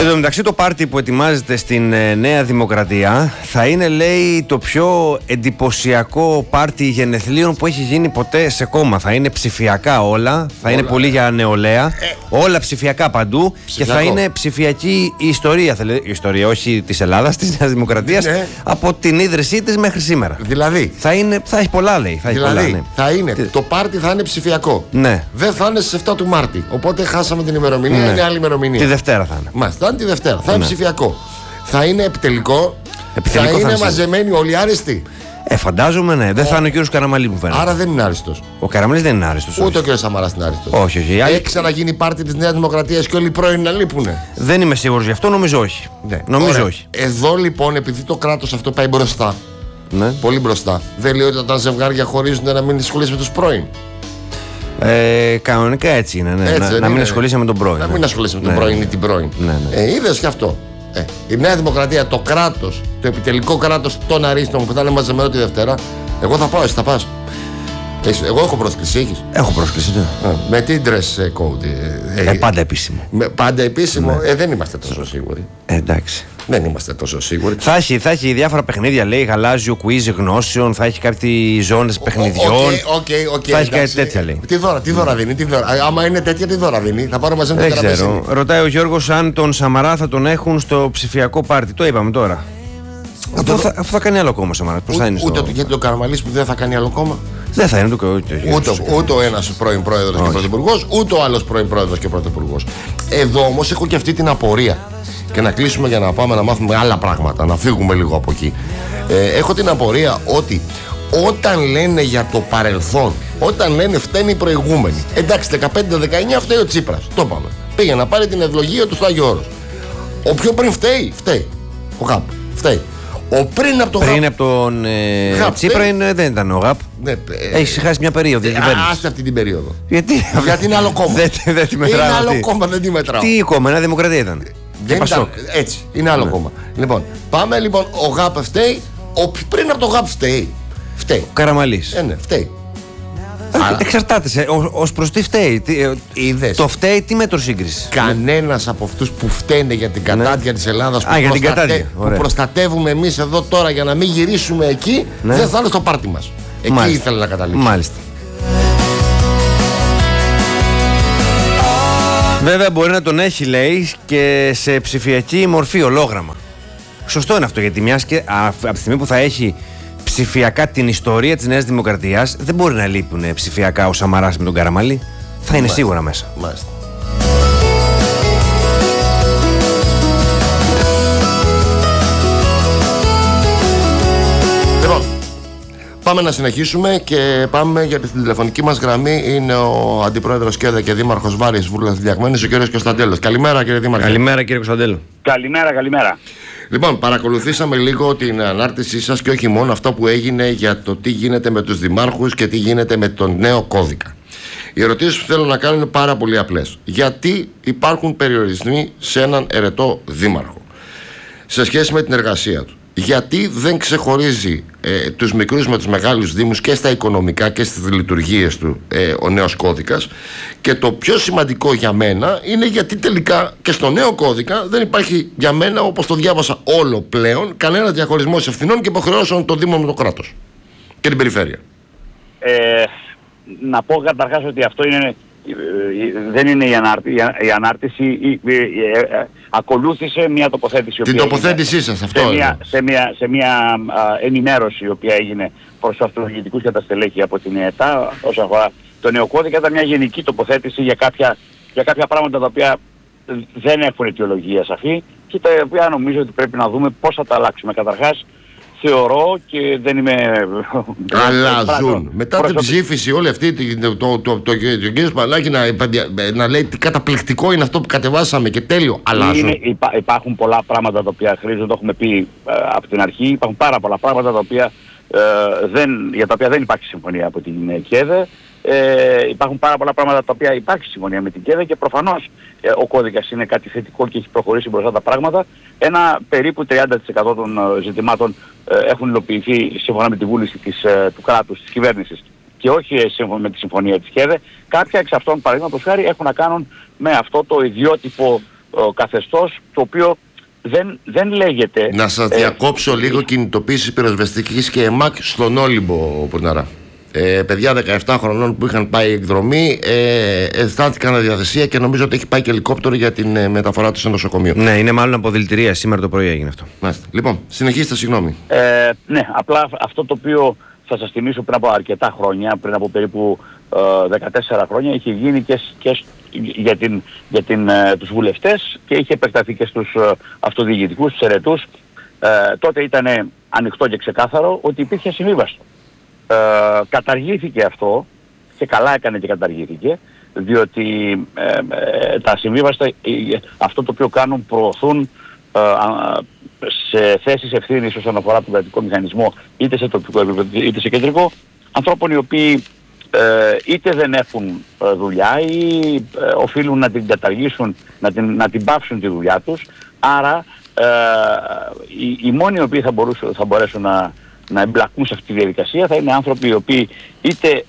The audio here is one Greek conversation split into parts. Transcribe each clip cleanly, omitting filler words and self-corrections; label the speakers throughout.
Speaker 1: Εν τω μεταξύ, το πάρτι που ετοιμάζεται στην Νέα Δημοκρατία θα είναι, λέει, το πιο εντυπωσιακό πάρτι γενεθλίων που έχει γίνει ποτέ σε κόμμα. Θα είναι ψηφιακά όλα, θα είναι πολύ για νεολαία, όλα ψηφιακά παντού ψηφιακό. Και θα είναι ψηφιακή η ιστορία, η ιστορία όχι της Ελλάδας, της Νέας Δημοκρατίας, από την ίδρυσή της μέχρι σήμερα.
Speaker 2: Δηλαδή,
Speaker 1: θα έχει πολλά, λέει.
Speaker 2: Θα είναι, το πάρτι θα είναι ψηφιακό.
Speaker 1: Ναι.
Speaker 2: Δεν θα είναι στις 7 του Μάρτη. Οπότε χάσαμε την ημερομηνία, είναι άλλη ημερομηνία.
Speaker 1: Τη Δευτέρα θα είναι.
Speaker 2: Μάλιστα, θα είναι τη Δευτέρα. Θα είναι ψηφιακό. Θα είναι επιτελικό. Θα είναι μαζεμένοι όλοι άρεστοι.
Speaker 1: Φαντάζομαι, ναι. Δεν θα είναι ο κύριος Καραμανλής, μου φαίνεται.
Speaker 2: Άρα δεν είναι άριστος.
Speaker 1: Ο Καραμανλής δεν είναι άριστος.
Speaker 2: Ούτε ο κύριος Σαμαράς είναι άριστος.
Speaker 1: Όχι.
Speaker 2: Έχει ξαναγίνει πάρτι της Νέας Δημοκρατίας και όλοι οι πρώην να λείπουνε.
Speaker 1: Δεν είμαι σίγουρος γι' αυτό, νομίζω όχι.
Speaker 2: Ναι.
Speaker 1: Νομίζω όχι.
Speaker 2: Εδώ λοιπόν, επειδή το κράτος αυτό πάει μπροστά.
Speaker 1: Ναι.
Speaker 2: Πολύ μπροστά. Δεν λέει ότι όταν ζευγάρια χωρίζουν να μην ασχολείσαι με τους πρώην.
Speaker 1: Κανονικά έτσι είναι. Ναι.
Speaker 2: Έτσι,
Speaker 1: να μην ασχολείσαι με τον πρώην.
Speaker 2: Να μην ασχολείσαι με τον πρώην ή την πρώην. Είδες και αυτό. Η Νέα Δημοκρατία, το κράτος, το επιτελικό κράτος των αρίστων που θα είναι μαζεμένο τη Δευτέρα. Εγώ θα πάω, εσύ θα πας. Εγώ έχω πρόσκληση, έχεις?
Speaker 1: Έχω πρόσκληση, ναι.
Speaker 2: Με τι dress code?
Speaker 1: Πάντα επίσημο.
Speaker 2: Πάντα επίσημο. Ναι. Δεν είμαστε τόσο σίγουροι.
Speaker 1: Εντάξει.
Speaker 2: Δεν είμαστε τόσο σίγουροι.
Speaker 1: Θα έχει διάφορα παιχνίδια, λέει, γαλάζιο quiz γνώσεων, θα έχει κάποιες ζώνες παιχνιδιών. Θα έχει κάτι τέτοια, λέει.
Speaker 2: Τι δώρα δίνει, άμα είναι τέτοια, τι δώρα δίνει? Θα πάρω μαζί με
Speaker 1: την τραπέζι. Ρωτάει ο Γιώργος αν τον Σαμαρά θα τον έχουν στο ψηφιακό πάρτι. Το είπαμε τώρα. Αυτό θα κάνει άλλο κόμμα, Σαμαρά. Πώς θα είναι?
Speaker 2: Γιατί το Καραμανλής που δεν θα κάνει άλλο κόμμα.
Speaker 1: Δεν θα είναι
Speaker 2: ούτε ο ένας πρώην πρόεδρος και πρωθυπουργός, ούτε ο άλλος πρώην πρόεδρος και πρωθυπουργός. Εδώ όμως έχω και αυτή την απορία. Και να κλείσουμε για να πάμε να μάθουμε άλλα πράγματα, να φύγουμε λίγο από εκεί. Έχω την απορία ότι όταν λένε για το παρελθόν, όταν λένε φταίνει οι προηγούμενοι, εντάξει 15-19 φταίει ο Τσίπρας, το είπαμε. Πήγε να πάρει την ευλογία του στο Άγιο Όρος. Ο πιο πριν φταίει ο ΓΑΠ. Φταίει.
Speaker 1: Πριν από τον Τσίπρα δεν ήταν ο ΓΑΠ. Έχει χάσει μια περίοδο.
Speaker 2: Άστε αυτή την περίοδο.
Speaker 1: Γιατί
Speaker 2: είναι άλλο κόμμα.
Speaker 1: Δεν τη μετράω.
Speaker 2: Είναι άλλο κόμμα, δεν τη μετράω.
Speaker 1: Τι κόμμα, Νέα Δημοκρατία ήταν.
Speaker 2: Δεν ήταν, έτσι, είναι άλλο κόμμα. Λοιπόν, πάμε λοιπόν, ο ΓΑΠ φταίει, πριν από το ΓΑΠ φταίει.
Speaker 1: Ο Καραμανλής.
Speaker 2: Ναι, φταίει.
Speaker 1: Εξαρτάται ως προς τι φταίει. Το φταίει τι μέτρο σύγκριση.
Speaker 2: Κανένας από αυτούς που φταίνε για την κατάδια της Ελλάδας που προστατεύουμε εμείς εδώ τώρα για να μην γυρίσουμε εκεί, δεν θα είναι στο πάρτι μας. Εκεί ήθελα να καταλήξω.
Speaker 1: Μάλιστα. Βέβαια μπορεί να τον έχει, λέει, και σε ψηφιακή μορφή, ολόγραμμα. Σωστό είναι αυτό, γιατί μιας και από τη στιγμή που θα έχει ψηφιακά την ιστορία της Νέας Δημοκρατίας, δεν μπορεί να λείπουν ψηφιακά ο Σαμαράς με τον Καραμανλή. Θα είναι σίγουρα μέσα.
Speaker 2: Μάλιστα. Λοιπόν, πάμε να συνεχίσουμε και πάμε γιατί στην τηλεφωνική μας γραμμή είναι ο Αντιπρόεδρος ΚΕΔΕ και Δήμαρχος Βάρης Βούρλας Διαγμένης, ο κ. Κωνσταντέλος. Καλημέρα, κύριε Δήμαρχε.
Speaker 1: Καλημέρα, κύριε Κωνσταντέλο.
Speaker 3: Καλημέρα.
Speaker 2: Λοιπόν, παρακολουθήσαμε λίγο την ανάρτησή σας και όχι μόνο αυτό που έγινε για το τι γίνεται με τους δημάρχους και τι γίνεται με τον νέο κώδικα. Οι ερωτήσεις που θέλω να κάνω είναι πάρα πολύ απλές. Γιατί υπάρχουν περιορισμοί σε έναν ερετό δήμαρχο σε σχέση με την εργασία του? Γιατί δεν ξεχωρίζει τους μικρούς με τους μεγάλους δήμους και στα οικονομικά και στις λειτουργίες του ο νέος κώδικας? Και το πιο σημαντικό για μένα είναι γιατί τελικά και στο νέο κώδικα δεν υπάρχει για μένα, όπως το διάβασα όλο πλέον, κανένα διαχωρισμός ευθυνών και υποχρεώσεων των δήμων με το κράτος και την περιφέρεια.
Speaker 3: Να πω καταρχάς ότι αυτό δεν είναι η ανάρτηση, ακολούθησε μια τοποθέτηση.
Speaker 2: Την τοποθέτησή σας, αυτό
Speaker 3: σε μια ενημέρωση η οποία έγινε προς τους αυτοδιοικητικούς και τα στελέχη από την ΕΤΑ όσον αφορά το νέο κώδικα. Ήταν μια γενική τοποθέτηση για κάποια πράγματα τα οποία δεν έχουν αιτιολογία σαφή και τα οποία νομίζω ότι πρέπει να δούμε πώς θα τα αλλάξουμε. Καταρχάς, θεωρώ και δεν είμαι...
Speaker 2: Αλλάζουν. Μετά την ψήφιση όλη αυτή, το κ. Σπανάκη να λέει τι καταπληκτικό είναι αυτό που κατεβάσαμε και τέλειο. Αλλάζουν.
Speaker 3: Υπάρχουν πολλά πράγματα τα οποία χρήζουν, το έχουμε πει από την αρχή. Υπάρχουν πάρα πολλά πράγματα για τα οποία δεν υπάρχει συμφωνία από την ΚΕΔΕ. Υπάρχουν πάρα πολλά πράγματα τα οποία υπάρχει συμφωνία με την ΚΕΔΕ και προφανώς ο κώδικας είναι κάτι θετικό και έχει προχωρήσει μπροστά τα πράγματα. Ένα περίπου 30% των ζητημάτων έχουν υλοποιηθεί σύμφωνα με τη βούληση του κράτους, της κυβέρνησης και όχι σύμφωνα με τη συμφωνία της ΚΕΔΕ. Κάποια εξ αυτών, παραδείγματος χάρη, έχουν να κάνουν με αυτό το ιδιότυπο καθεστώς το οποίο δεν λέγεται...
Speaker 2: Να σας διακόψω λίγο. Κινητοποίηση πυροσβεστικής και ΕΜΑΚ στον Όλυμπο, Πουρναρά. Παιδιά 17 χρονών που είχαν πάει εκδρομή αισθάνθηκαν αδιαθεσία και νομίζω ότι έχει πάει και ελικόπτερο για την μεταφορά του στο νοσοκομείο.
Speaker 1: Ναι, είναι μάλλον από δηλητηρία. Σήμερα το πρωί έγινε αυτό.
Speaker 2: Μάλιστα. Λοιπόν, συνεχίστε, συγγνώμη.
Speaker 3: Ναι, απλά αυτό το οποίο θα σας θυμίσω πριν από αρκετά χρόνια, πριν από περίπου 14 χρόνια, είχε γίνει και για τους βουλευτές και είχε επεκταθεί και στους αυτοδιοικητικούς, τους ερετούς. Τότε ήταν ανοιχτό και ξεκάθαρο ότι υπήρχε ασυμβίβαστο. Καταργήθηκε αυτό και καλά έκανε και καταργήθηκε, διότι τα ασυμβίβαστα αυτό το οποίο κάνουν, προωθούν σε θέσεις ευθύνης όσον αφορά τον κρατικό μηχανισμό, είτε σε τοπικό επίπεδο είτε σε κεντρικό, ανθρώπων οι οποίοι είτε δεν έχουν δουλειά ή οφείλουν να την καταργήσουν, να την πάψουν τη δουλειά τους. Άρα οι μόνοι οι οποίοι θα μπορέσουν να εμπλακούν σε αυτή τη διαδικασία θα είναι άνθρωποι οι οποίοι είτε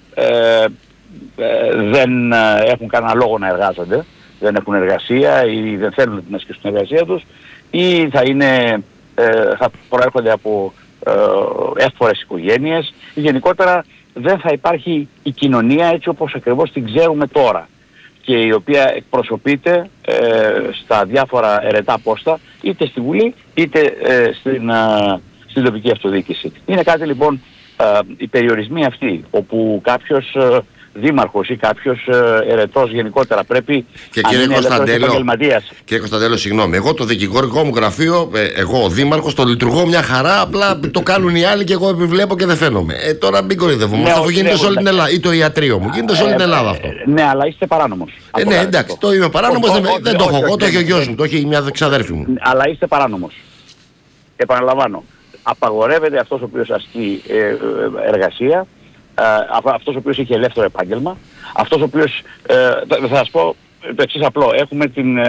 Speaker 3: δεν έχουν κανένα λόγο να εργάζονται, δεν έχουν εργασία ή δεν θέλουν να την ασκήσουν την εργασία τους, ή θα προέρχονται από εύπορες οικογένειες. Γενικότερα δεν θα υπάρχει η κοινωνία έτσι όπως ακριβώς την ξέρουμε τώρα και η οποία εκπροσωπείται στα διάφορα ερετά πόστα, είτε στη Βουλή είτε στην τοπική αυτοδιοίκηση. Είναι κάτι λοιπόν, οι περιορισμοί αυτοί, όπου κάποιος δήμαρχος ή κάποιος ερετός γενικότερα πρέπει...
Speaker 2: Και κύριε Κωνσταντέλο, συγγνώμη, εγώ το δικηγορικό μου γραφείο, εγώ ο δήμαρχος, το λειτουργώ μια χαρά, απλά το κάνουν οι άλλοι και εγώ επιβλέπω και δεν φαίνομαι. Τώρα μην κοροϊδεύουμε, αυτό γίνεται σε όλη την Ελλάδα, ή το ιατρείο μου, γίνεται σε όλη την Ελλάδα αυτό.
Speaker 3: Ναι, αλλά είστε παράνομος.
Speaker 2: Ναι, εντάξει, το είμαι παράνομος, δεν το έχω εγώ, το έχει ο γιος μου, το έχει μια ξαδέρφη μου.
Speaker 3: Αλλά είστε παράνομος. Επαναλαμβάνω, απαγορεύεται αυτός ο οποίος ασκεί εργασία, αυτός ο οποίος έχει ελεύθερο επάγγελμα, αυτός ο οποίος, θα σας πω το εξής απλό, έχουμε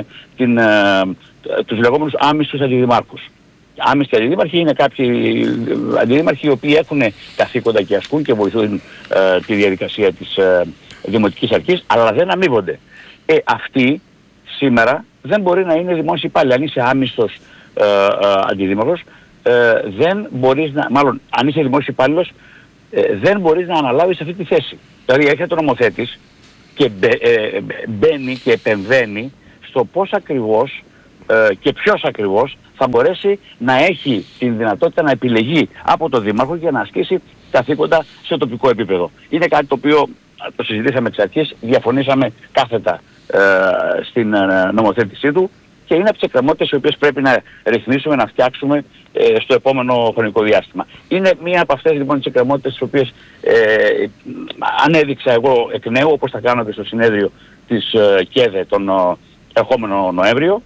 Speaker 3: τους λεγόμενους άμυστους αντιδημάρχους. Άμυστοι αντιδήμαρχοι είναι κάποιοι αντιδήμαρχοι οι οποίοι έχουν καθήκοντα και ασκούν και βοηθούν τη διαδικασία της δημοτικής αρχής, αλλά δεν αμείβονται. Αυτοί σήμερα δεν μπορεί να είναι δημόσιοι υπάλληλοι. Αν είσαι άμυστος αντιδήμαρχος, δεν μπορείς να, μάλλον αν είσαι δημόσιος υπάλληλος, δεν μπορείς να αναλάβεις αυτή τη θέση. Δηλαδή έρχεται ο νομοθέτης και μπαίνει και επεμβαίνει στο πώς ακριβώς και ποιος ακριβώς θα μπορέσει να έχει την δυνατότητα να επιλεγεί από τον δήμαρχο για να ασκήσει καθήκοντα σε τοπικό επίπεδο. Είναι κάτι το οποίο το συζητήσαμε εξ αρχής, διαφωνήσαμε κάθετα στην νομοθέτησή του και είναι από τις εκκρεμότητες οι οποίες πρέπει να ρυθμίσουμε, να φτιάξουμε στο επόμενο χρονικό διάστημα. Είναι μία από αυτές λοιπόν τις εκκρεμότητες τις οποίες ανέδειξα εγώ εκ νέου, όπως θα κάνω και στο συνέδριο της ΚΕΔΕ τον ερχόμενο Νοέμβριο,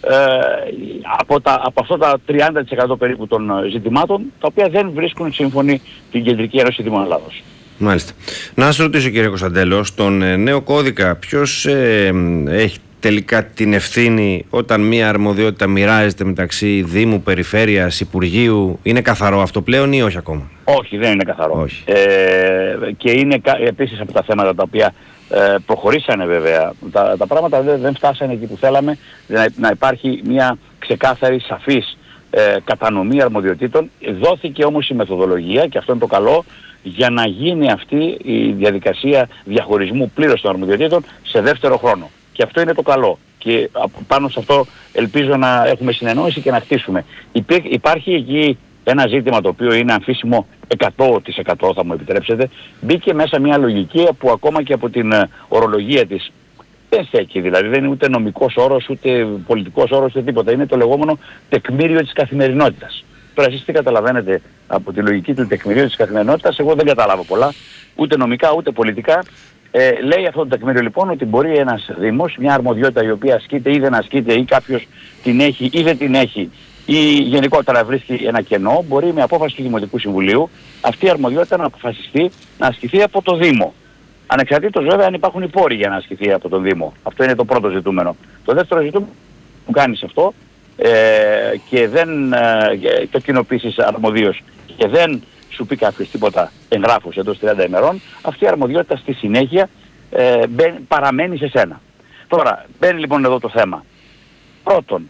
Speaker 3: από αυτά τα 30% περίπου των ζητημάτων, τα οποία δεν βρίσκουν σύμφωνη την Κεντρική Ένωση Δήμων Ελλάδος.
Speaker 1: Μάλιστα. Να σας ρωτήσω, κύριε Κωνσταντέλο, στον νέο κώδικα ποιος έχει τελικά την ευθύνη όταν μία αρμοδιότητα μοιράζεται μεταξύ Δήμου, Περιφέρειας, Υπουργείου? Είναι καθαρό αυτό πλέον ή όχι ακόμα?
Speaker 3: Όχι, δεν είναι καθαρό.
Speaker 1: Όχι.
Speaker 3: Και είναι επίσης από τα θέματα τα οποία προχωρήσανε βέβαια. Τα πράγματα δεν φτάσανε εκεί που θέλαμε, να υπάρχει μια ξεκάθαρη, σαφής κατανομή αρμοδιοτήτων. Δόθηκε όμως η μεθοδολογία, και αυτό είναι το καλό, για να γίνει αυτή η διαδικασία διαχωρισμού πλήρως των αρμοδιοτήτων σε δεύτερο χρόνο. Και αυτό είναι το καλό. Και πάνω σε αυτό ελπίζω να έχουμε συνεννόηση και να χτίσουμε. Υπάρχει εκεί ένα ζήτημα το οποίο είναι αμφίσιμο 100%, θα μου επιτρέψετε. Μπήκε μέσα μια λογική που ακόμα και από την ορολογία της δεν στέκει. Δηλαδή δεν είναι ούτε νομικός όρος, ούτε πολιτικός όρος, ούτε τίποτα. Είναι το λεγόμενο τεκμήριο της καθημερινότητας. Τώρα εσείς τι καταλαβαίνετε από τη λογική του τεκμηρίου της καθημερινότητας? Εγώ δεν καταλάβω πολλά, ούτε νομικά ούτε πολιτικά. Λέει αυτό το τεκμήριο λοιπόν ότι μπορεί ένας Δήμος, μια αρμοδιότητα η οποία ασκείται ή δεν ασκείται, ή κάποιος την έχει ή δεν την έχει, ή γενικότερα βρίσκει ένα κενό, μπορεί με απόφαση του Δημοτικού Συμβουλίου αυτή η αρμοδιότητα να αποφασιστεί να ασκηθεί από το Δήμο. Ανεξαρτήτως βέβαια αν υπάρχουν οι πόροι για να ασκηθεί από τον Δήμο. Αυτό είναι το πρώτο ζητούμενο. Το δεύτερο ζητούμενο που κάνεις αυτό και δεν το κοινοποιήσεις αρμοδίως και δεν σου πει κάποιος τίποτα εγγράφος εντός 30 ημερών, αυτή η αρμοδιότητα στη συνέχεια παραμένει σε σένα. Τώρα, μπαίνει λοιπόν εδώ το θέμα. Πρώτον,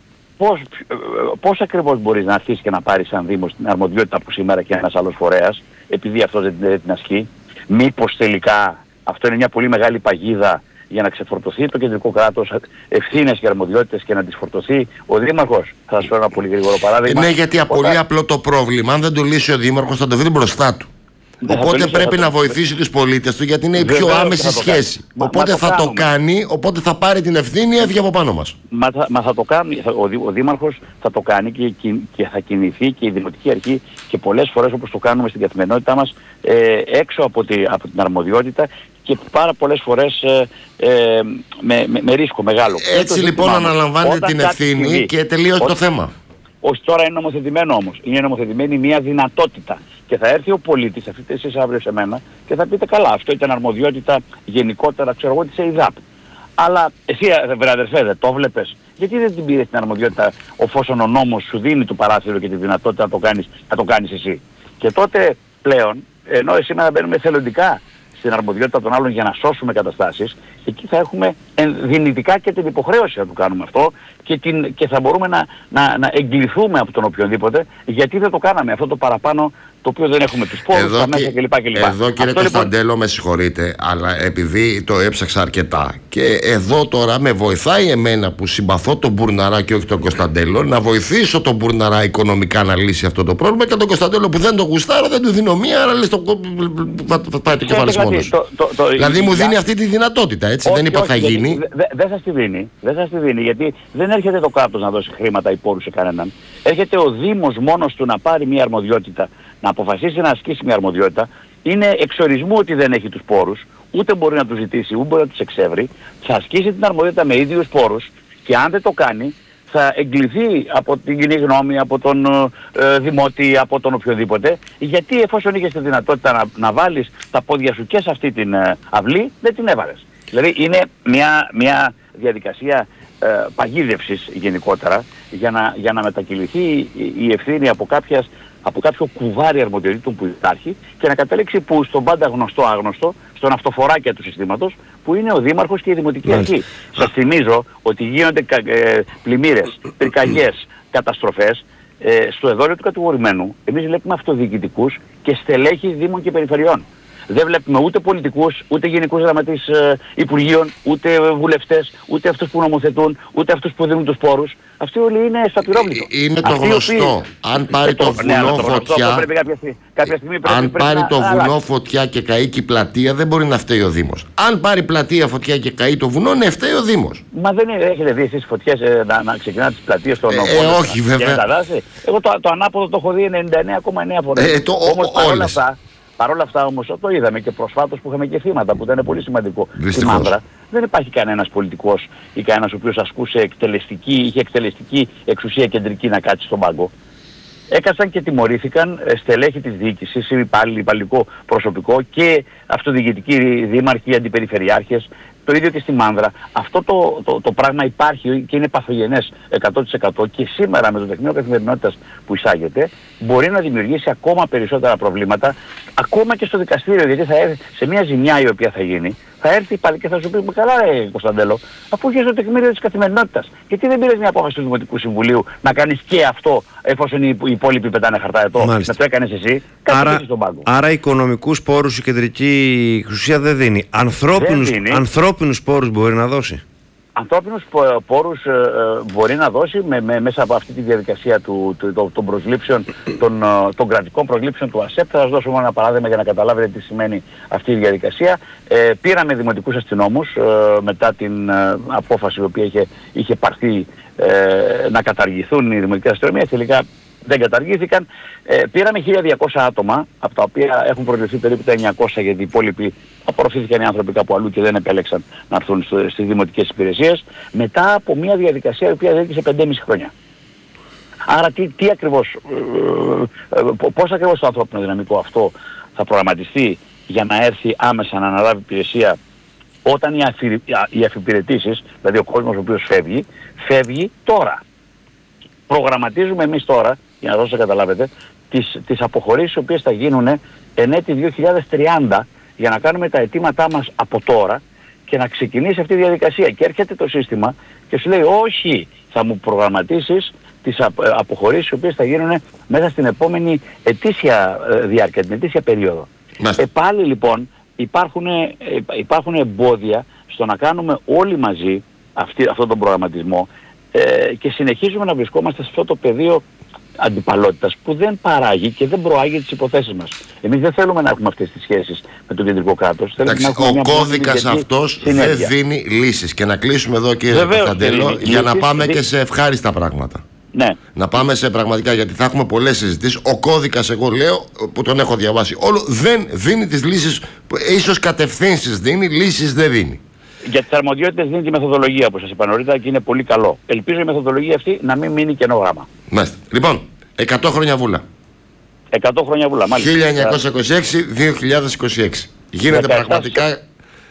Speaker 3: πώς ακριβώς μπορείς να αρχίσεις και να πάρεις σαν Δήμος την αρμοδιότητα από σήμερα και ένας άλλος φορέας, επειδή αυτός δεν την ασκεί? Μήπως τελικά αυτό είναι μια πολύ μεγάλη παγίδα για να ξεφορτωθεί το κεντρικό κράτος ευθύνες και αρμοδιότητες και να τις φορτωθεί ο Δήμαρχος? Θα σας φέρω ένα πολύ γρήγορο παράδειγμα.
Speaker 2: Ναι, γιατί πολύ απλό το πρόβλημα. Αν δεν το λύσει ο Δήμαρχος θα το βρει μπροστά του. Οπότε πρέπει να βοηθήσει τους πολίτες του, γιατί είναι η πιο άμεση σχέση. Οπότε θα το κάνει, οπότε θα πάρει την ευθύνη, έφυγε από πάνω μας.
Speaker 3: Μα θα το κάνει, ο Δήμαρχος θα το κάνει και θα κινηθεί και η Δημοτική Αρχή και πολλές φορές, όπως το κάνουμε στην καθημερινότητά μας, έξω από την αρμοδιότητα και πάρα πολλές φορές με ρίσκο μεγάλο.
Speaker 2: Έτσι λοιπόν αναλαμβάνετε την ευθύνη και τελείωσε το θέμα.
Speaker 3: Όχι, τώρα είναι νομοθετημένο όμως. Είναι νομοθετημένη μια δυνατότητα. Και θα έρθει ο πολίτης, θα έρθετε εσείς αύριο σε μένα και θα πείτε καλά, αυτό ήταν αρμοδιότητα γενικότερα, ξέρω εγώ, της ΕΙΔΑΠ. Αλλά εσύ, βρε αδερφέ, δεν το βλέπεις? Γιατί δεν την πήρες την αρμοδιότητα, εφόσον ο νόμος σου δίνει το παράθυρο και τη δυνατότητα να το κάνεις εσύ? Και τότε πλέον, ενώ σήμερα μπαίνουμε θελοντικά στην αρμοδιότητα των άλλων για να σώσουμε καταστάσεις, εκεί θα έχουμε δυνητικά και την υποχρέωση να το κάνουμε αυτό και θα μπορούμε να εγκληθούμε από τον οποιονδήποτε, γιατί δεν το κάναμε αυτό το παραπάνω, το οποίο δεν έχουμε τους πόρους, τα μέσα κλπ.
Speaker 2: Εδώ κύριε Κωνσταντέλο, με συγχωρείτε, αλλά επειδή το έψαξα αρκετά και εδώ τώρα με βοηθάει εμένα που συμπαθώ τον Μπουρναρά και όχι τον Κωνσταντέλο, να βοηθήσω τον Μπουρναρά οικονομικά να λύσει αυτό το πρόβλημα, και τον Κωνσταντέλο που δεν το γουστάρω, δεν του δίνω μία, αλλά λες θα πάει το κεφάλι μόνος. Δηλαδή μου δίνει αυτή τη δυνατότητα, έτσι? Δεν είπα θα γίνει.
Speaker 3: Δεν σας τη δίνει, γιατί δεν έρχεται το κράτος να δώσει χρήματα ή πόρους σε κανέναν. Έρχεται ο Δήμος μόνος του να πάρει μια αρμοδιότητα, να αποφασίσει να ασκήσει μια αρμοδιότητα. Είναι εξορισμού ότι δεν έχει τους πόρους, ούτε μπορεί να τους ζητήσει, ούτε μπορεί να τους εξεύρει. Θα ασκήσει την αρμοδιότητα με ίδιους πόρους και αν δεν το κάνει θα εγκληθεί από την κοινή γνώμη, από τον δημότη, από τον οποιοδήποτε, γιατί εφόσον είχες τη δυνατότητα να βάλεις τα πόδια σου και σε αυτή την αυλή, δεν την έβαλες. Δηλαδή είναι μια διαδικασία παγίδευσης γενικότερα για να μετακυληθεί η ευθύνη από κάποιο κουβάρι αρμοδιοτήτων που υπάρχει και να καταλήξει που στον πάντα γνωστό άγνωστο, στον αυτοφοράκια του συστήματος, που είναι ο Δήμαρχος και η Δημοτική Αρχή. Σας θυμίζω ότι γίνονται πλημμύρες, πυρκαγιές, καταστροφές στο εδόλιο του κατηγορημένου. Εμείς βλέπουμε αυτοδιοικητικούς και στελέχη Δήμων και Περιφερειών. Δεν βλέπουμε ούτε πολιτικούς, ούτε γενικούς γραμματείς υπουργείων, ούτε βουλευτές, ούτε αυτούς που νομοθετούν, ούτε αυτούς που δίνουν τους πόρους. Αυτοί όλοι είναι στα πυρόβλητο.
Speaker 2: Είναι το γνωστό. Αν πάρει το βουνό φωτιά, αν πάρει το βουνό φωτιά και καεί και η πλατεία, δεν μπορεί να φταίει ο Δήμος. Αν πάρει πλατεία φωτιά και καεί το βουνό, ναι, φταίει ο Δήμος.
Speaker 3: Μα δεν έχετε δει εσείς φωτιές να ξεκινάνε τις πλατείες των νόμων?
Speaker 2: Όχι βέβαια.
Speaker 3: Εγώ το ανάποδο το έχω δει 99,9 φορές. Όμως παρόλα αυτά όμως το είδαμε και προσφάτως που είχαμε και θύματα, που ήταν πολύ σημαντικό. Στη Μάνδρα δεν υπάρχει κανένας πολιτικός ή κανένας ο οποίος ασκούσε είχε εκτελεστική εξουσία κεντρική να κάτσει στον πάγκο. Έκατσαν και τιμωρήθηκαν στελέχη της διοίκησης, υπαλληλικό προσωπικό και αυτοδιοικητικοί δήμαρχοι, αντιπεριφερειάρχες. Το ίδιο και στη Μάνδρα. Αυτό το πράγμα υπάρχει και είναι παθογενές 100% και σήμερα με το τεκμήριο καθημερινότητας που εισάγεται μπορεί να δημιουργήσει ακόμα περισσότερα προβλήματα, ακόμα και στο δικαστήριο, γιατί θα έρθει σε μια ζημιά η οποία θα γίνει, θα έρθει πάλι και θα σου πει καλά Κωνσταντέλο, αφού είχες το τεκμήριο της καθημερινότητας, γιατί δεν πήρες μια απόφαση του Δημοτικού Συμβουλίου να κάνεις και αυτό, εφόσον οι υπόλοιποι πετάνε χαρταετό, να το έκανες εσύ?
Speaker 1: Άρα οικονομικούς πόρους η κεντρική εξουσία δεν δίνει. Ανθρώπινους πόρους μπορεί να δώσει.
Speaker 3: Ανθρώπινους πόρους μπορεί να δώσει μέσα από αυτή τη διαδικασία των προσλήψεων, των κρατικών προσλήψεων του ΑΣΕΠ. Θα σας δώσω μόνο ένα παράδειγμα για να καταλάβετε τι σημαίνει αυτή η διαδικασία. Πήραμε δημοτικούς αστυνόμους μετά την απόφαση η οποία είχε πάρθει να καταργηθούν οι δημοτικές αστυνομίες. Τελικά δεν καταργήθηκαν. Πήραμε 1.200 άτομα, από τα οποία έχουν προσληφθεί περίπου τα 900, γιατί οι υπόλοιποι απορροφήθηκαν οι άνθρωποι κάπου αλλού και δεν επέλεξαν να έρθουν στις δημοτικές υπηρεσίες, μετά από μια διαδικασία η οποία διήρκησε 5,5 χρόνια. Άρα τι ακριβώς, πώς ακριβώς το ανθρώπινο δυναμικό αυτό θα προγραμματιστεί για να έρθει άμεσα να αναλάβει υπηρεσία όταν οι αφιπηρετήσεις, δηλαδή ο κόσμος ο οποίος φεύγει τώρα. Προγραμματίζουμε εμείς τώρα, για να δώσω καταλάβετε, τις αποχωρήσεις οι οποίες θα γίνουν εν έτη 2030 για να κάνουμε τα αιτήματά μας από τώρα και να ξεκινήσει αυτή η διαδικασία. Και έρχεται το σύστημα και σου λέει όχι, θα μου προγραμματίσεις τις αποχωρήσεις οι οποίες θα γίνουν μέσα στην επόμενη ετήσια διάρκεια, την ετήσια περίοδο. Πάλι λοιπόν υπάρχουν εμπόδια στο να κάνουμε όλοι μαζί αυτόν τον προγραμματισμό και συνεχίζουμε να βρισκόμαστε σε αυτό το πεδίο αντιπαλότητας που δεν παράγει και δεν προάγει τις υποθέσεις μας. Εμείς δεν θέλουμε να έχουμε αυτές τις σχέσεις με το κεντρικό κράτος.
Speaker 2: Ο κώδικας αυτός δεν δίνει λύσεις. Και να κλείσουμε εδώ, κύριε Κωνσταντέλο, για να πάμε και σε ευχάριστα πράγματα.
Speaker 3: Ναι.
Speaker 2: Να πάμε σε πραγματικά, γιατί θα έχουμε πολλές συζητήσεις. Ο κώδικας, εγώ λέω, που τον έχω διαβάσει όλο, δεν δίνει τις λύσεις. Ίσως κατευθύνσεις δίνει, λύσεις δεν δίνει.
Speaker 3: Για τις αρμοδιότητες δίνει τη μεθοδολογία, όπως σας είπα νωρίτερα, και είναι πολύ καλό. Ελπίζω η μεθοδολογία αυτή να μην μείνει κενό γράμμα.
Speaker 2: Μάλιστα. Λοιπόν, 100 χρόνια Βούλα.
Speaker 3: 100 χρόνια Βούλα, μάλιστα.
Speaker 2: 1926-2026. Γίνεται πραγματικά...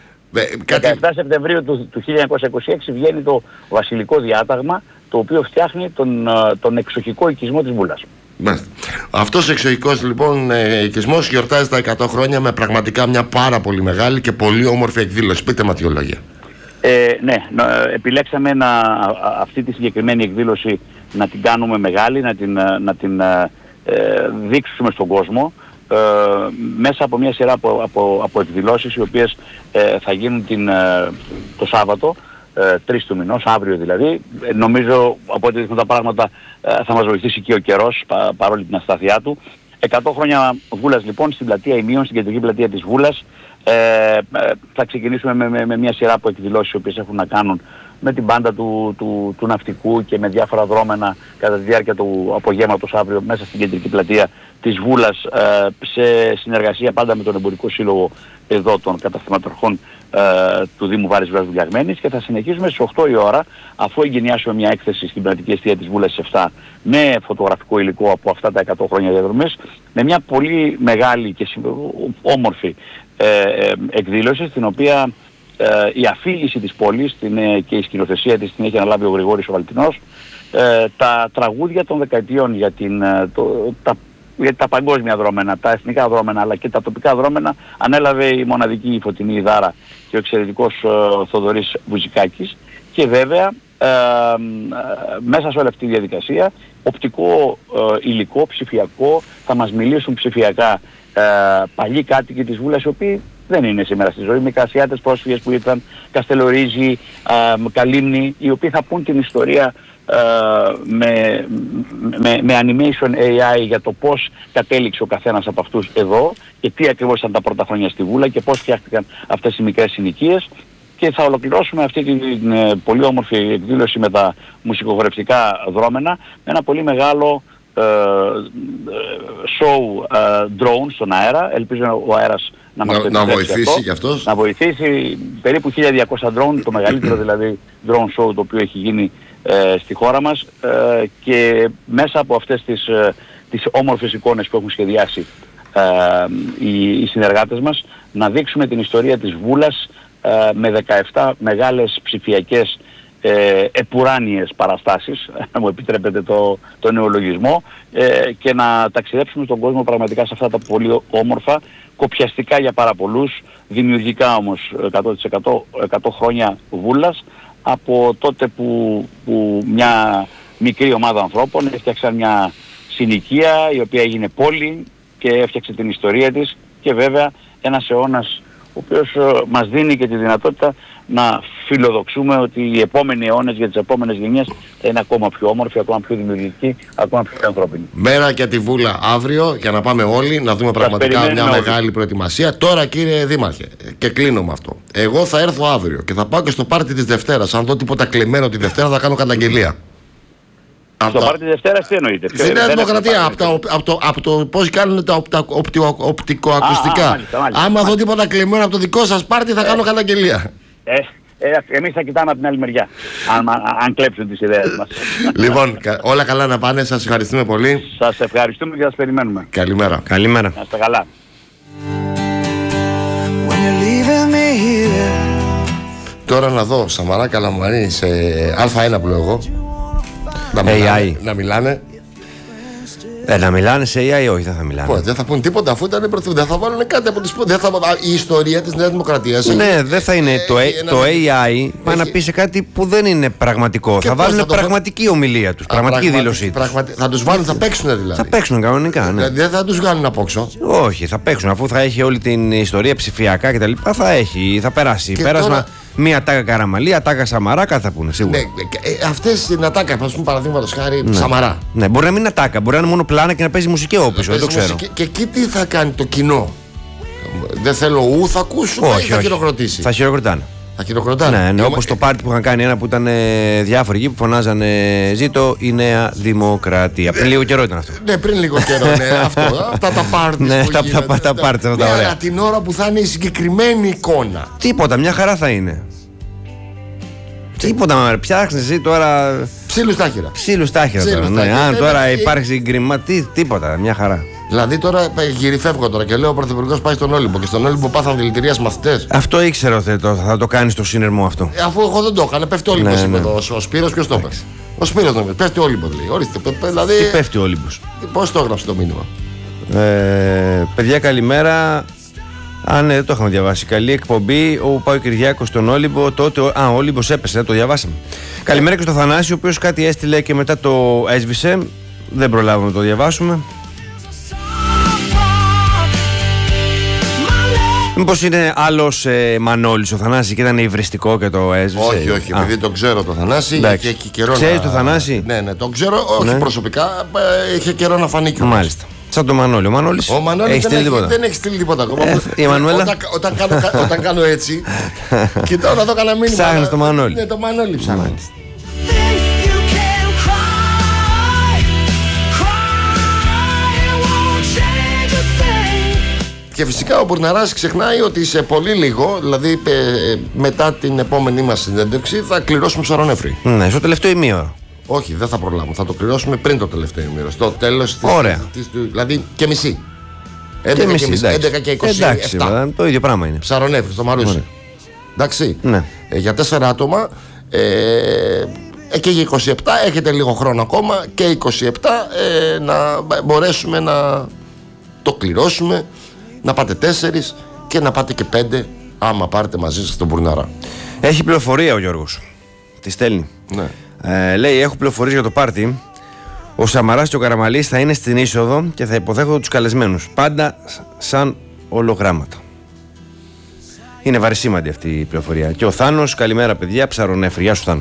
Speaker 3: 17 Σεπτεμβρίου του 1926 βγαίνει το βασιλικό διάταγμα, το οποίο φτιάχνει τον εξοχικό οικισμό της Βούλας.
Speaker 2: Μάλιστα. Αυτός ο εξοχικός λοιπόν οικισμός γιορτάζει τα 100 χρόνια με πραγματικά μια πάρα πολύ μεγάλη και πολύ όμορφη εκδήλωση. Πείτε μας δύο λόγια.
Speaker 3: Ναι, επιλέξαμε αυτή τη συγκεκριμένη εκδήλωση να την κάνουμε μεγάλη, να την δείξουμε στον κόσμο μέσα από μια σειρά από εκδηλώσεις οι οποίες θα γίνουν το Σάββατο 3 του μηνός, αύριο δηλαδή. Νομίζω από ό,τι δείχνουν τα πράγματα θα μας βοηθήσει και ο καιρός παρόλη την αστάθειά του. 100 χρόνια Βούλας λοιπόν στην πλατεία Ημίων, στην κεντρική πλατεία της Βούλας. Θα ξεκινήσουμε με μια σειρά από εκδηλώσεις οι οποίες έχουν να κάνουν με την μπάντα του ναυτικού και με διάφορα δρόμενα κατά τη διάρκεια του απογεύματος αύριο μέσα στην κεντρική πλατεία της Βούλας, σε συνεργασία πάντα με τον Εμπορικό Σύλλογο εδώ των καταστηματαρχών του Δήμου Βάρης Βουλάς Βουλιαγμένης, και θα συνεχίσουμε στις 8 η ώρα, αφού εγκαινιάσουμε μια έκθεση στην Πνευματική Εστία της Βούλας 7 με φωτογραφικό υλικό από αυτά τα 100 χρόνια διαδρομής, με μια πολύ μεγάλη και όμορφη εκδήλωση, στην οποία η αφήγηση της πόλης και η σκηνοθεσία της την έχει αναλάβει ο Γρηγόρης ο Βαλτινός. Τα τραγούδια των δεκαετιών για τα παγκόσμια δρόμενα, τα εθνικά δρόμενα αλλά και τα τοπικά δρόμενα ανέλαβε η μοναδική Φωτεινή Ιδάρα και ο εξαιρετικός Θοδωρής Βουζικάκης, και βέβαια μέσα σε όλη αυτή τη διαδικασία οπτικό υλικό, ψηφιακό, θα μας μιλήσουν ψηφιακά παλιοί κάτοικοι της Βούλας, οι οποίοι δεν είναι σήμερα στη ζωή, μικρασιάτες πρόσφυγες που ήρθαν, Καστελορίζοι, Καλύμνοι, οι οποίοι θα πούν την ιστορία με animation AI για το πώς κατέληξε ο καθένας από αυτούς εδώ και τι ακριβώς ήταν τα πρώτα χρόνια στη Βούλα και πώς φτιάχτηκαν αυτές οι μικρές συνοικίες. Και θα ολοκληρώσουμε αυτή την πολύ όμορφη εκδήλωση με τα μουσικογραφικά δρόμενα με ένα πολύ μεγάλο show drone στον αέρα. Ελπίζω ο αέρας να
Speaker 2: βοηθήσει και αυτός.
Speaker 3: Να βοηθήσει. Περίπου 1200 drone, το μεγαλύτερο δηλαδή drone show το οποίο έχει γίνει στη χώρα μας, και μέσα από αυτές τις όμορφες εικόνες που έχουν σχεδιάσει οι συνεργάτες μας, να δείξουμε την ιστορία της Βούλας με 17 μεγάλες ψηφιακές επουράνιες παραστάσεις, να μου επιτρέπετε το νεολογισμό, και να ταξιδέψουμε στον κόσμο πραγματικά σε αυτά τα πολύ όμορφα, κοπιαστικά για πάρα πολλούς, δημιουργικά όμως 100% χρόνια Βούλας, από τότε που μια μικρή ομάδα ανθρώπων έφτιαξαν μια συνοικία η οποία έγινε πόλη και έφτιαξε την ιστορία της, και βέβαια ένας αιώνας ο οποίος μας δίνει και τη δυνατότητα να φιλοδοξούμε ότι οι επόμενοι αιώνες για τις επόμενες γενιές θα είναι ακόμα πιο όμορφοι, ακόμα πιο δημιουργικοί, ακόμα πιο ανθρώπινοι.
Speaker 2: Μέρα για τη Βούλα αύριο, για να πάμε όλοι να δούμε πραγματικά μια μεγάλη προετοιμασία. Τώρα, κύριε Δήμαρχε, και κλείνω με αυτό. Εγώ θα έρθω αύριο και θα πάω και στο πάρτι της Δευτέρας. Αν δω τίποτα κλεμμένο τη Δευτέρα θα κάνω καταγγελία.
Speaker 3: Στο πάρτι της Δευτέρας τι εννοείται?
Speaker 2: Στη Νέα Δημοκρατία, από το πώς κάνουν τα οπτικοακουστικά. Άμα δω τίποτα κλεμμένο από το δικό σας πάρτι θα κάνω καταγγελία.
Speaker 3: Εμείς θα κοιτάμε από την άλλη μεριά, αν κλέψουν τις ιδέες μας.
Speaker 2: Λοιπόν, όλα καλά να πάνε, σας ευχαριστούμε πολύ.
Speaker 3: Σας ευχαριστούμε και σας περιμένουμε.
Speaker 2: Καλημέρα.
Speaker 1: Καλημέρα.
Speaker 3: Να είστε καλά.
Speaker 2: Τώρα να δω Σαμαρά Καλαμαρή σε Α1 που λέω εγώ. Να μιλάνε.
Speaker 1: Να μιλάνε σε AI, όχι, δεν θα μιλάνε.
Speaker 2: Δεν θα πούν τίποτα αφού ήταν πρωθυπουργό. Δεν θα βάλουν κάτι από τις. Η ιστορία της Νέας Δημοκρατίας.
Speaker 1: Ναι, δεν θα είναι. Το AI πάει να πει σε κάτι που δεν είναι πραγματικό. Θα βάλουν πραγματική ομιλία τους, πραγματική δήλωσή τους.
Speaker 2: Θα τους βάλουν, θα παίξουν δηλαδή.
Speaker 1: Θα παίξουν κανονικά, ναι.
Speaker 2: Δεν θα τους βγάλουν από έξω.
Speaker 1: Όχι, θα παίξουν. Αφού θα έχει όλη την ιστορία ψηφιακά κτλ. Θα περάσει. Πέρασμα. Τώρα... Μία τάκα Καραμαλή, ατάκα Σαμαρά, κάτι θα πούνε σίγουρα.
Speaker 2: Ναι, αυτές την ατάκα, α πούμε, παραδείγματος χάρη, Σαμαρά.
Speaker 1: Ναι, μπορεί να μην είναι ατάκα, μπορεί να είναι μόνο πλάνα και να παίζει μουσική όπισο. Δεν το ξέρω.
Speaker 2: Και εκεί τι θα κάνει το κοινό. Δεν θέλω ου, θα ακούσουμε ή θα χειροκροτήσει.
Speaker 1: Θα χειροκροτάνε.
Speaker 2: Θα χειροκροτάνε.
Speaker 1: Ναι, όπως το πάρτι που είχαν κάνει ένα που ήταν διάφοροι εκεί που φωνάζανε Ζήτω η Νέα Δημοκρατία. Πριν λίγο καιρό ήταν αυτό.
Speaker 2: Ναι, πριν λίγο καιρό, ναι, αυτό. Αυτά τα πάρτι.
Speaker 1: Ναι, τα πάρτι αυτά τα ωραία.
Speaker 2: Την ώρα που θα είναι η συγκεκριμένη εικόνα.
Speaker 1: Τίποτα, μια χαρά θα είναι. Τίποτα, μα πιάχνεις εσύ τώρα.
Speaker 2: Ψήλους τάχυρα.
Speaker 1: Ψήλους τάχυρα τώρα. Ναι. Αν τώρα υπάρχει γκριμά, τίποτα, μια χαρά.
Speaker 2: Δηλαδή τώρα γυρifεύγω τώρα και λέω ο Πρωθυπουργός πάει στον Όλυμπο και στον Όλυμπο πάθαν δηλητηριάς μαθητές.
Speaker 1: Αυτό ήξερα ότι θα το κάνει στο σύνερμο αυτό.
Speaker 2: Αφού εγώ δεν το έκανα, πέφτει ο Όλυμπος, είπε εδώ. Ο Σπύρος ποιος το είπε. Ο Σπύρος νομίζω. Πέφτει ο Όλυμπος λέει. Ορίστε, δηλαδή.
Speaker 1: Τι πέφτει ο Όλυμπος.
Speaker 2: Πώς το έγραψε το μήνυμα.
Speaker 1: Παιδιά, καλημέρα. Ναι, δεν το είχαμε διαβάσει. Καλή εκπομπή. Όπου πάει ο Κυριάκος στον Όλυμπο. Τότε. Ο Όλυμπος έπεσε, το διαβάσαμε. Καλημέρα και στο Θανάση, ο οποίος κάτι έστειλε και μετά το έσβησε. Δεν προλάβαμε να το διαβάσουμε. Μήπως είναι άλλος Μανώλης ο Θανάση και ήταν υβριστικό και το έσβησε.
Speaker 2: Όχι, επειδή το ξέρω το Θανάση. Είχε καιρό.
Speaker 1: Ξέρεις το Θανάση?
Speaker 2: Ναι, το ξέρω, όχι προσωπικά. Είχε καιρό να φανεί.
Speaker 1: Μάλιστα. Σαν τον Μανώλη. Ο Μανώλης
Speaker 2: δεν έχει στείλει τίποτα ακόμα.
Speaker 1: Η Μανουέλα.
Speaker 2: Όταν κάνω έτσι, κοιτάω να δω κανένα μήνυμα.
Speaker 1: Ψάχνεις το Μανώλη.
Speaker 2: Ναι, το Μανώλη ψάχνω. Και φυσικά ο Μπουρναράς ξεχνάει ότι σε πολύ λίγο, δηλαδή μετά την επόμενή μας συνέντευξη, θα κληρώσουμε ψαρονέφρι.
Speaker 1: Ναι, στο τελευταίο ημίωρο.
Speaker 2: Όχι, δεν θα προλάβουμε. Θα το κληρώσουμε πριν το τελευταίο ημίωρο. Στο τέλος της. Δηλαδή και μισή. 11 και 20.
Speaker 1: Εντάξει, το ίδιο πράγμα είναι.
Speaker 2: Ψαρονέφρι στο Μαρούσι. Εντάξει.
Speaker 1: Ναι.
Speaker 2: Για 4 άτομα. Και για 27 έχετε λίγο χρόνο ακόμα. Και 27 να μπορέσουμε να το κληρώσουμε. Να πάτε 4 και να πάτε και 5 άμα πάρετε μαζί σας τον Μπουρναρά.
Speaker 1: Έχει πληροφορία ο Γιώργος. Τη στέλνει.
Speaker 2: Ναι.
Speaker 1: Λέει: έχω πληροφορίες για το πάρτι. Ο Σαμαράς και ο Καραμαλής θα είναι στην είσοδο και θα υποδέχονται τους καλεσμένους. Πάντα σαν ολογράμματα. Είναι βαρισίμαντη αυτή η πληροφορία. Και ο Θάνος, καλημέρα παιδιά, ψαρονέφρι. Γεια σου Θάνο.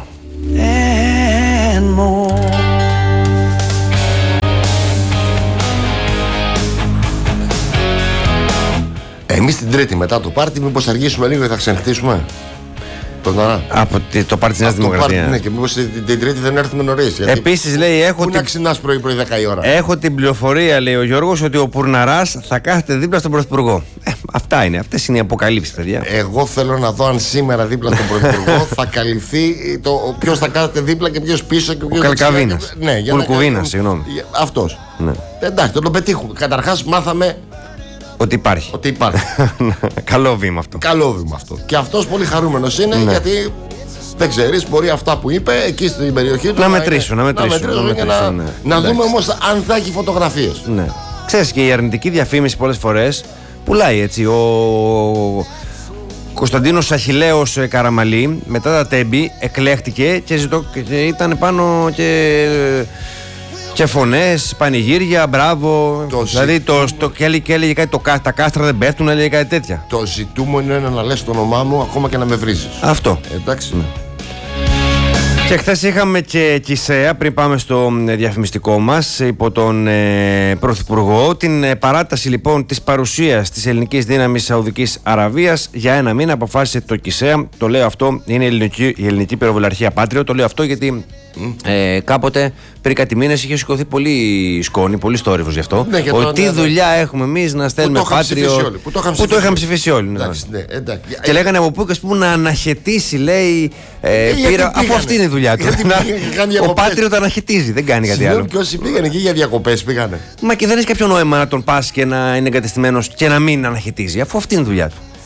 Speaker 2: Εμείς την Τρίτη μετά το πάρτι, μήπως αργήσουμε λίγο και θα ξενυχτήσουμε.
Speaker 1: Από το πάρτι της Νέας Δημοκρατίας.
Speaker 2: Ναι, και μήπως την Τρίτη δεν έρθουμε νωρίς.
Speaker 1: Επίσης λέει:
Speaker 2: πού να ξυνάς πρωί-πρωί 10 η ώρα.
Speaker 1: Έχω την πληροφορία, λέει ο Γιώργος, ότι ο Μπουρναράς θα κάθεται δίπλα στον Πρωθυπουργό. Αυτές είναι οι αποκαλύψεις, παιδιά.
Speaker 2: Εγώ θέλω να δω αν σήμερα δίπλα στον Πρωθυπουργό θα καλυφθεί ποιος θα κάθεται δίπλα και ποιος πίσω.
Speaker 1: Ο Καλκαβίνας.
Speaker 2: Ναι,
Speaker 1: Κουλκουβίνας, συγγνώμη.
Speaker 2: Αυτός. Ναι. Εντάξει, τον πετύχουμε. Καταρχάς μάθαμε.
Speaker 1: Ότι υπάρχει. Καλό βήμα αυτό.
Speaker 2: Καλό βήμα αυτό. Και αυτός πολύ χαρούμενος είναι, γιατί δεν ξέρεις, μπορεί αυτά που είπε εκεί στην περιοχή του
Speaker 1: να μετρήσουν.
Speaker 2: Να δούμε όμως αν θα έχει φωτογραφίες.
Speaker 1: Ναι. Ξέρεις, και η αρνητική διαφήμιση πολλές φορές πουλάει έτσι. Ο Κωνσταντίνος Αχιλλέος Καραμαλή μετά τα τέμπη εκλέχτηκε και ήταν πάνω και φωνές, πανηγύρια, μπράβο. Δηλαδή και έλεγε κάτι, τα κάστρα δεν πέφτουν, έλεγε κάτι τέτοια.
Speaker 2: Το ζητούμενο είναι να λες το όνομά μου ακόμα και να με βρίζεις.
Speaker 1: Αυτό.
Speaker 2: Εντάξει.
Speaker 1: Ναι. Και χθες είχαμε και Κισέα, πριν πάμε στο διαφημιστικό μας, υπό τον Πρωθυπουργό, την παράταση λοιπόν της παρουσίας της ελληνικής δύναμης Σαουδικής Αραβίας για ένα μήνα. Αποφάσισε το Κισέα. Το λέω αυτό, είναι η ελληνική πυροβολαρχία Πάτριο. Το λέω αυτό γιατί κάποτε πριν κάτι μήνες είχε σηκωθεί πολύ σκόνη, πολύ στόρυβος γι' αυτό. Ναι, τι δουλειά έχουμε εμείς να στέλνουμε Πάτριο. Που το είχαν ψηφίσει όλοι. Και λέγανε από πού και πού να αναχαιτήσει, λέει. Αφού αυτή είναι η δουλειά του. Ο Πάτριο το αναχαιτίζει, δεν κάνει κάτι άλλο.
Speaker 2: Και όσοι πήγανε εκεί για διακοπές πήγανε.
Speaker 1: Μα και δεν έχει κάποιο νόημα να τον πας και να είναι εγκατεστημένος και να μην αναχαιτίζει, αφού αυτή είναι η δουλειά του.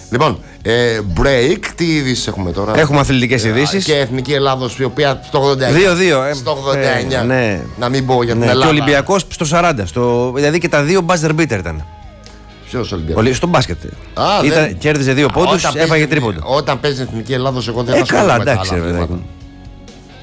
Speaker 2: Λοιπόν, break, τι ειδήσεις έχουμε τώρα?
Speaker 1: Έχουμε αθλητικές ειδήσεις.
Speaker 2: Και Εθνική Ελλάδος, η οποία στο 89.
Speaker 1: 2-2.
Speaker 2: Στο 89.
Speaker 1: Ναι.
Speaker 2: Να μην πω για την
Speaker 1: Ναι,
Speaker 2: Ελλάδα.
Speaker 1: και ο Ολυμπιακός στο 40. Δηλαδή και τα δύο buzzer beater ήταν.
Speaker 2: Ποιος Ολυμπιακός?
Speaker 1: Στο μπάσκετ.
Speaker 2: Δεν...
Speaker 1: Κέρδιζε 2 πόντους, έφαγε τρίποντο.
Speaker 2: Όταν παίζει Εθνική Ελλάδος, εγώ δεν
Speaker 1: Καλά, εντάξει, ρε παιδάκι.